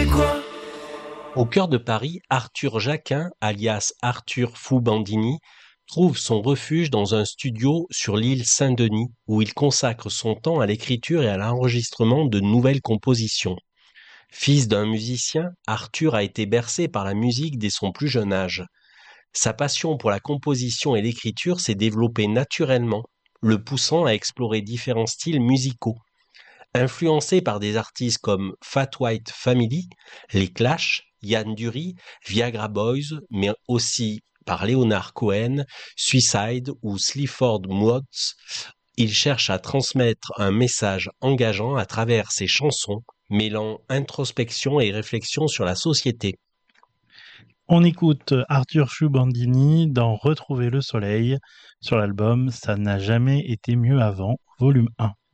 Au cœur de Paris, Arthur Jacquin, alias Arthur Fou Bandini, trouve son refuge dans un studio sur l'île Saint-Denis, où il consacre son temps à l'écriture et à l'enregistrement de nouvelles compositions. Fils d'un musicien, Arthur a été bercé par la musique dès son plus jeune âge. Sa passion pour la composition et l'écriture s'est développée naturellement, le poussant à explorer différents styles musicaux. Influencé par des artistes comme Fat White Family, les Clash, Yann Dury, Viagra Boys, mais aussi par Leonard Cohen, Suicide ou Sleaford Mods, il cherche à transmettre un message engageant à travers ses chansons, mêlant introspection et réflexion sur la société. On écoute Arthur Chou-Bandini dans Retrouver le soleil sur l'album Ça n'a jamais été mieux avant, volume 1.